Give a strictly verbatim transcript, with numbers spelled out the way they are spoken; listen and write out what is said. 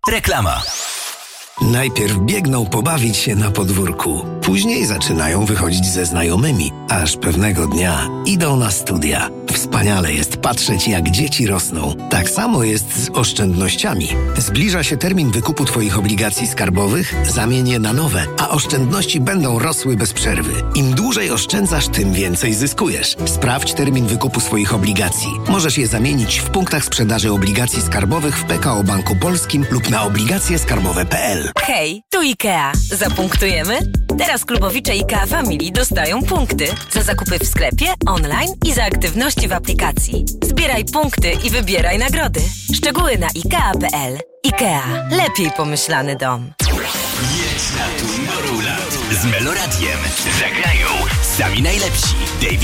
Reklama. Najpierw biegną pobawić się na podwórku. Później zaczynają wychodzić ze znajomymi. Aż pewnego dnia idą na studia. Wspaniale jest patrzeć, jak dzieci rosną. Tak samo jest z oszczędnościami. Zbliża się termin wykupu Twoich obligacji skarbowych, zamień je na nowe, a oszczędności będą rosły bez przerwy. Im dłużej oszczędzasz, tym więcej zyskujesz. Sprawdź termin wykupu swoich obligacji. Możesz je zamienić w punktach sprzedaży obligacji skarbowych w P K O Banku Polskim lub na obligacje skarbowe kropka p l. Hej, tu IKEA. Zapunktujemy? Teraz klubowicze IKEA Family dostają punkty za zakupy w sklepie, online i za aktywności w aplikacji. Zbieraj punkty i wybieraj nagrody. Szczegóły na ikea kropka p l. IKEA. Lepiej pomyślany dom. Jedź na Tomorrowland z Meloradiem. Zagrają sami najlepsi. David